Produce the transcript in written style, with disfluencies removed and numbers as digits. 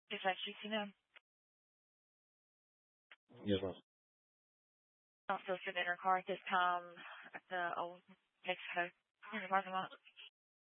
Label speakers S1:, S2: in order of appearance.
S1: Dispatch GC9.
S2: Yes, ma'am.
S1: Also sitting in her car at this time at the old Mexico in the parking lot.